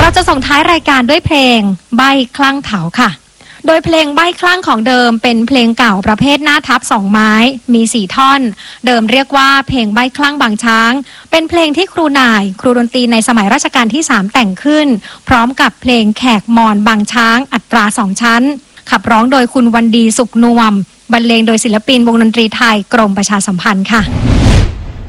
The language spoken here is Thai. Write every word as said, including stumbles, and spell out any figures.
จะส่งท้ายรายการด้วยเพลงใบ้คลั่งเถาค่ะโดยเพลงใบ้คลั่งของเดิมเป็นเพลงเก่าประเภทหน้าทับสองไม้มีสี่ท่อนเดิมเรียกว่าเพลงใบ้คลั่งบางช้างเป็นเพลงที่ครูหน่ายครูดนตรีในสมัยรัชกาลที่สามแต่งขึ้นพร้อมกับเพลงแขกมอญบางช้างอัตราสองชั้นขับร้องโดยคุณวันดีสุขนวมบรรเลงโดยศิลปินวงดนตรีไทยกรมประชาสัมพันธ์ค่ะ